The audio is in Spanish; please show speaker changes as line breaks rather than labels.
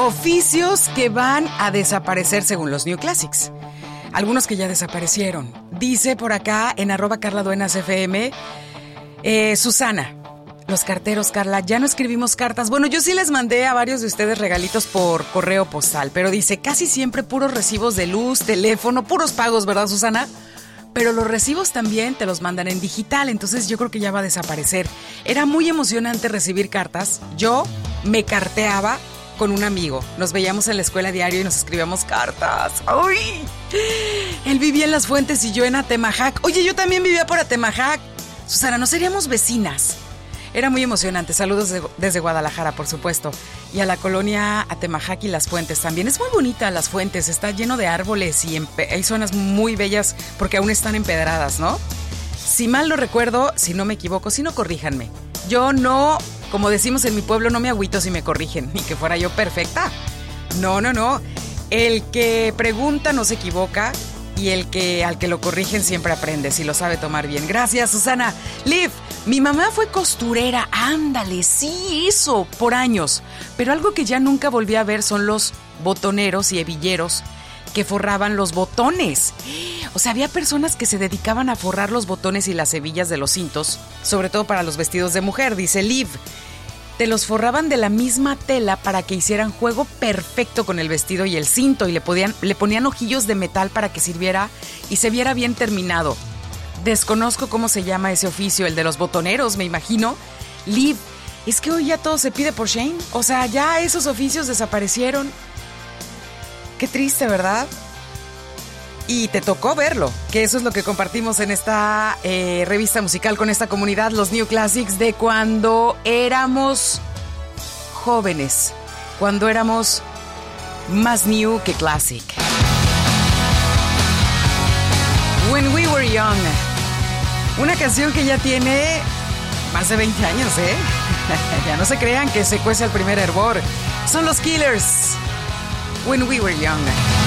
Oficios que van a desaparecer según los New Classics. Algunos que ya desaparecieron. Dice por acá en @CarlaDuenasFM, Susana, los carteros, Carla, ya no escribimos cartas. Bueno, yo sí les mandé a varios de ustedes regalitos por correo postal, pero dice casi siempre puros recibos de luz, teléfono, puros pagos, ¿verdad, Susana? Pero los recibos también te los mandan en digital, entonces yo creo que ya va a desaparecer. Era muy emocionante recibir cartas. Yo me carteaba con un amigo. Nos veíamos en la escuela diario y nos escribíamos cartas. ¡Ay! Él vivía en Las Fuentes y yo en Atemajac. Oye, yo también vivía por Atemajac. Susana, ¿no seríamos vecinas? Era muy emocionante. Saludos desde Guadalajara, por supuesto. Y a la colonia Atemajac y Las Fuentes también. Es muy bonita Las Fuentes. Está lleno de árboles y hay zonas muy bellas porque aún están empedradas, ¿no? Si mal no recuerdo, si no me equivoco, si no, corríjanme. Yo no, como decimos en mi pueblo, no me agüito si me corrigen. Ni que fuera yo perfecta. No. El que pregunta no se equivoca. Y al que lo corrigen siempre aprende, si lo sabe tomar bien. Gracias, Susana. Liv, mi mamá fue costurera. Ándale, sí, eso, por años. Pero algo que ya nunca volví a ver son los botoneros y hebilleros que forraban los botones. O sea, había personas que se dedicaban a forrar los botones y las hebillas de los cintos, sobre todo para los vestidos de mujer, dice Liv. Te los forraban de la misma tela para que hicieran juego perfecto con el vestido y el cinto y le ponían ojillos de metal para que sirviera y se viera bien terminado. Desconozco cómo se llama ese oficio, el de los botoneros, me imagino. Liv, es que hoy ya todo se pide por Shane. O sea, ya esos oficios desaparecieron. Qué triste, ¿verdad? Y te tocó verlo, que eso es lo que compartimos en esta revista musical con esta comunidad, los New Classics, de cuando éramos jóvenes, cuando éramos más new que classic. When We Were Young, una canción que ya tiene más de 20 años, ¿eh? Ya no se crean que se cuece al primer hervor. Son los Killers, When We Were Young.